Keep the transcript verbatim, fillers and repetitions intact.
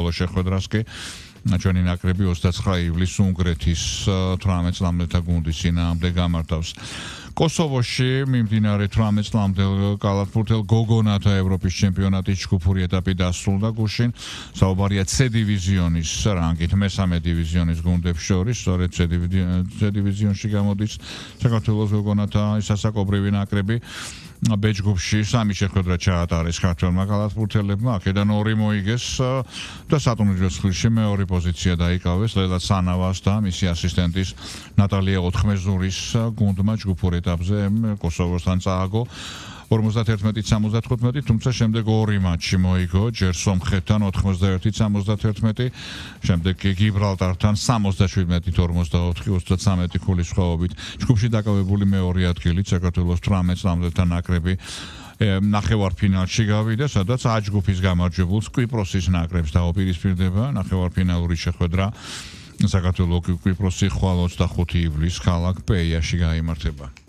პირველ შეხვედრას კი ჩვენი ნაკრები ოცდაცხრა ივლისს უნგრეთის თვრამეტ წლამდელთა გუნდის წინააღმდეგ გამართავს. კოსოვოში მიმდინარე თვრამეტ წლამდელ კალათბურთელ გოგონათა ევროპის ჩემპიონატის ჯგუფური ეტაპი დასრულდა გუშინ. საუბარია C დივიზიონის რანგით მესამე დივიზიონის გუნდებს შორის, სწორედ C დივიზიონში გამოდის საქართველოს გოგონათა სასაკობრივი ნაკრები. B ჯგუფში სამი შეხვედრა ჩაატარეს ქართველმა კალათბურთელებმა, აქედან ორი მოიგეს და სატურნირო ცხრილში მეორე პოზიცია დაიკავეს ლელა სანავას და მისი ასისტენტის ნატალია ოთხმეზურის გუნდმა ჯგუფურ ეტაპზე კოსოვოსთან წააგო ორმოცდაერთმეტი სამოცდათხუთმეტი, თუმცა შემდეგ ორი მატჩი მოიგო, ჯერ სომხეთთან ოთხმოცდაერთი სამოცდაათერთმეტი, შემდეგ კი გიბრალტართან სამოცდაშვიდმეტი ორმოცდაოთხი ოცდათვრამეტი ქულის სხვაობით. ჯგუფში დაკავებული მეორე ადგილით საქართველოს თვრამეტ წლამდელთა ნაკრები ნახევარფინალში გავიდა, სადაც A ჯგუფის გამარჯვებულს კვიპროსის ნაკრებს დაუპირისპირდება. ნახევარფინალური შეხვედრა საქართველოს კვიპროსი ხვალ ოცდახუთი ივლისს ქალაქ პეიაში გაიმართება.